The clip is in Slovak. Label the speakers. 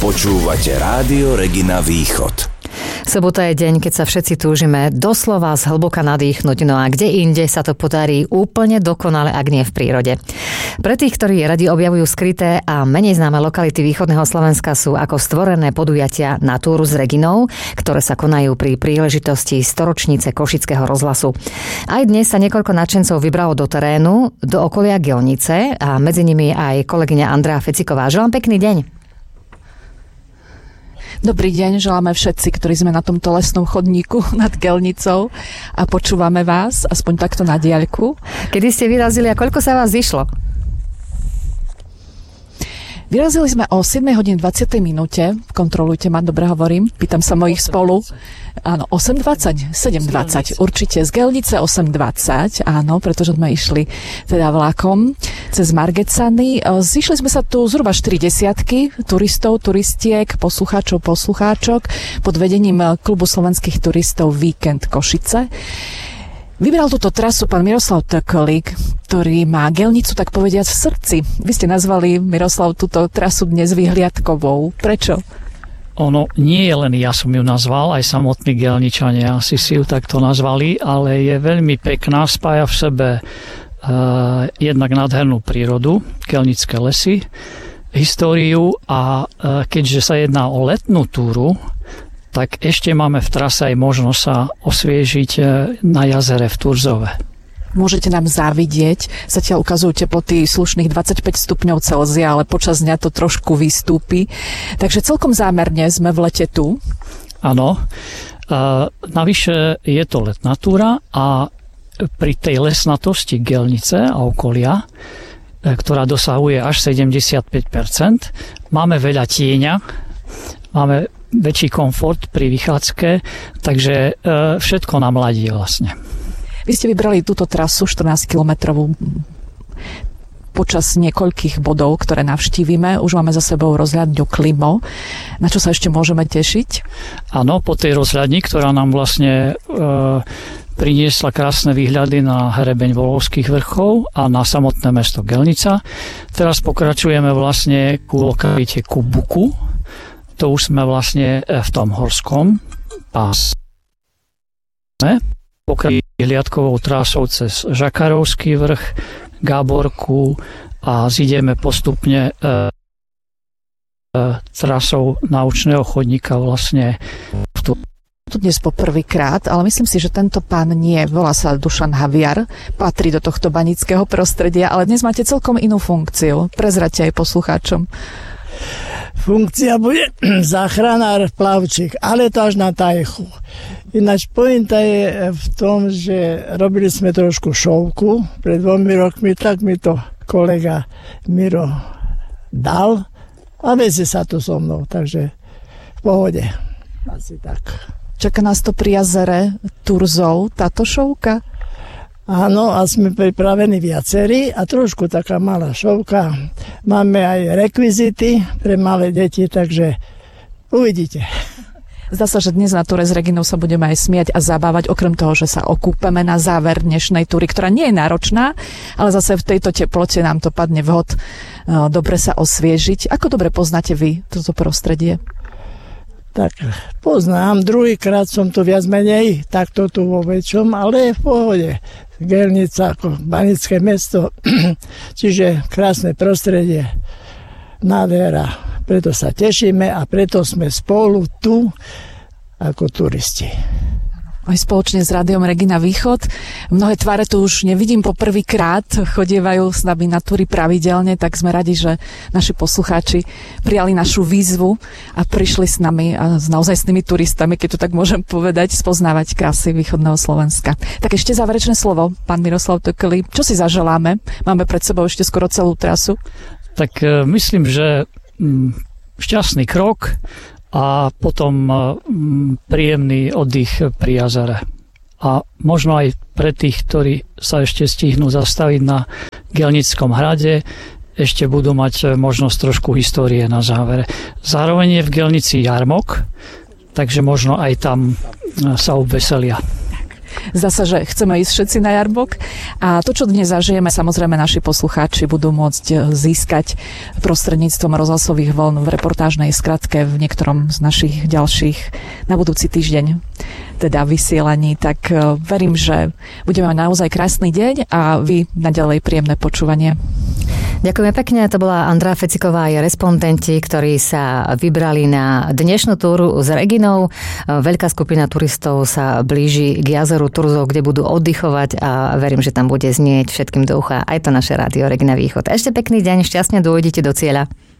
Speaker 1: Počúvate Rádio Regina Východ.
Speaker 2: Sobota je deň, keď sa všetci túžime doslova zhlboka nadýchnuť, no a kde inde sa to podarí úplne dokonale, ak nie v prírode. Pre tých, ktorí radi objavujú skryté a menej známe lokality východného Slovenska, sú ako stvorené podujatia Natúru s Reginou, ktoré sa konajú pri príležitosti storočnice Košického rozhlasu. Aj dnes sa niekoľko nadšencov vybralo do terénu, do okolia Gelnice a medzi nimi aj kolegyňa Andrea Feciková. Želám pekný deň.
Speaker 3: Dobrý deň, želáme všetci, ktorí sme na tomto lesnom chodníku nad Gelnicou a počúvame vás, aspoň takto na diaľku.
Speaker 2: Kedy ste vyrazili a koľko sa vás zišlo?
Speaker 3: Vyrazili sme o 7:20 minúte. Kontrolujte ma, dobre hovorím. Pýtam sa mojich spolu. Áno, 8:20, 7:20. Určite z Gelnice 8:20, áno, pretože sme išli teda vlakom cez Margecany. Zišli sme sa tu zhruba 40 turistov, turistiek, poslucháčok pod vedením klubu slovenských turistov Víkend Košice. Vybral túto trasu pán Miroslav Tökölik, ktorý má Gelnicu, tak povediať, v srdci. Vy ste nazvali, Miroslav, túto trasu dnes vyhliadkovou. Prečo?
Speaker 4: Ono nie je len ja som ju nazval, aj samotní Gelničania si ju takto nazvali, ale je veľmi pekná, spája v sebe jednak nádhernú prírodu, gelnické lesy, históriu a keďže sa jedná o letnú túru, tak ešte máme v trase aj možnosť sa osviežiť na jazere v Turzove.
Speaker 3: Môžete nám závidieť, zatiaľ ukazujú teploty slušných 25 stupňov Celzia, ale počas dňa to trošku vystúpi. Takže celkom zámerne sme v lete tu.
Speaker 4: Áno, navyše je to letná túra a pri tej lesnatosti Gelnice a okolia, ktorá dosahuje až 75%, máme veľa tieňa, máme väčší komfort pri vychádzke, takže všetko nám ladí vlastne.
Speaker 3: Vy ste vybrali túto trasu 14-kilometrovú počas niekoľkých bodov, ktoré navštívime. Už máme za sebou rozhľadňu Klimo. Na čo sa ešte môžeme tešiť?
Speaker 4: Áno, po tej rozhľadni, ktorá nám vlastne priniesla krásne výhľady na hrebeň Volovských vrchov a na samotné mesto Gelnica. Teraz pokračujeme vlastne ku lokalite Kubuku. To už sme vlastne v tom horskom pásme. Pokračujeme hliadkovou trasou cez Žakarovský vrch, Gáborku a zideme postupne trasou naučného chodníka vlastne v tu.
Speaker 3: Tu dnes poprvýkrát, ale myslím si, že tento pán nie, volá sa Dušan Haviar, patrí do tohto banického prostredia, ale dnes máte celkom inú funkciu. Prezraďte aj poslucháčom.
Speaker 5: Funkcia bude záchranár plavčík, ale to až na Tajchu. Ináč pointa je v tom, že robili sme trošku šovku pred 2 rokmi, tak mi to kolega Miro dal a vezie sa tu so mnou, takže v pohode. Asi tak.
Speaker 3: Čaká nás to pri jazere Turzov, táto šovka?
Speaker 5: Áno, a sme pripravení viacerí a trošku taká malá šovka. Máme aj rekvizity pre malé deti, takže uvidíte.
Speaker 3: Zdá sa, že dnes na túre s Reginou sa budeme aj smiať a zabávať, okrem toho, že sa okúpeme na záver dnešnej túry, ktorá nie je náročná, ale zase v tejto teplote nám to padne vhod dobre sa osviežiť. Ako dobre poznáte vy toto prostredie?
Speaker 5: Tak poznám, druhýkrát som tu viac menej, takto tu vo väčšom, ale je v pohode. Gelnica ako banické mesto, čiže krásne prostredie, nádhera. Preto sa tešíme a preto sme spolu tu ako turisti.
Speaker 3: Aj spoločne s Rádiom Regina Východ. Mnohé tváre tu už nevidím po prvýkrát, chodievajú s nami na túry pravidelne, tak sme radi, že naši poslucháči prijali našu výzvu a prišli s nami a s naozajstnými turistami, keď to tak môžem povedať, spoznávať krásy východného Slovenska. Tak ešte záverečné slovo, pán Miroslav Tökölik. Čo si zaželáme? Máme pred sebou ešte skoro celú trasu.
Speaker 4: Tak myslím, že šťastný krok a potom príjemný oddych pri jazere. A možno aj pre tých, ktorí sa ešte stihnú zastaviť na Gelnickom hrade, ešte budú mať možnosť trošku histórie na závere. Zároveň je v Gelnici jarmok, takže možno aj tam sa obveselia.
Speaker 3: Zdá sa, že chceme ísť všetci na Jarbok. A to, čo dnes zažijeme, samozrejme naši poslucháči budú môcť získať prostredníctvom rozhlasových vln v reportážnej skratke v niektorom z našich ďalších na budúci týždeň teda vysielaní, tak verím, že budeme mať naozaj krásny deň a vy naďalej príjemné počúvanie.
Speaker 2: Ďakujeme pekne, to bola Andrea Feciková a respondenti, ktorí sa vybrali na dnešnú túru s Reginou. Veľká skupina turistov sa blíži k jazeru Turzov, kde budú oddychovať a verím, že tam bude znieť všetkým do ucha aj to naše rádio Regina Východ. Ešte pekný deň, šťastne dojdete do cieľa.